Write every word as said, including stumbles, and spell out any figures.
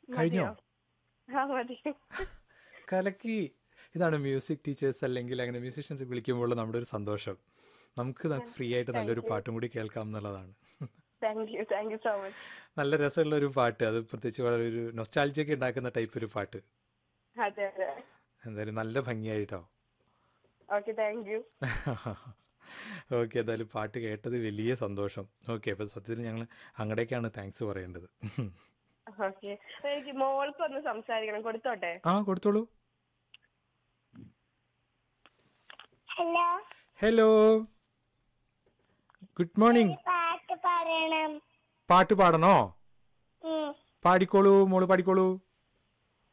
കഴിഞ്ഞോ? മതിയോ? ആ മതി. കലക്കി. ഇതാണ് മ്യൂസിക് ടീച്ചേഴ്സ് അല്ലെങ്കിൽ അങ്ങനെ മ്യൂസീഷ്യൻസ് വിളിക്കുമ്പോൾ നമ്മുടെ ഒരു സന്തോഷം. നമുക്ക് ഫ്രീ ആയിട്ട് നല്ലൊരു താങ്ക് യു പാട്ടും കൂടി കേൾക്കാം എന്നുള്ളതാണ്. Thank you thank you so much. നല്ല രസമുള്ള ഒരു പാട്ട്, അത് പ്രത്യേകിച്ച് വളരെ ഒരു നൊസ്റ്റാൾജിയൊക്കെ ഉണ്ടാക്കുന്ന ടൈപ്പ് ഒരു പാട്ട്. അതെ അതെ. എന്തായാലും നല്ല ഭംഗിയായിട്ടോ. Okay thank you. ഓക്കെ, എന്തായാലും പാട്ട് കേട്ടത് വലിയ സന്തോഷം. ഓക്കെ, അപ്പം സത്യത്തിൽ ഞങ്ങൾ അങ്ങടേക്കാണ് താങ്ക്സ് പറയേണ്ടത്. ഓക്കെ, എനിക്ക് മോൾക്ക് ഒന്ന് സംസാരിക്കണം, കൊടുത്തോട്ടെ? ആ കൊടുത്തോളൂ. Hello hello, good morning. പാട്ട് പറയണം. പാട്ട് പാടണോ? ഉം. പാടിക്കോളൂ മോള്, പാടിക്കോളൂ.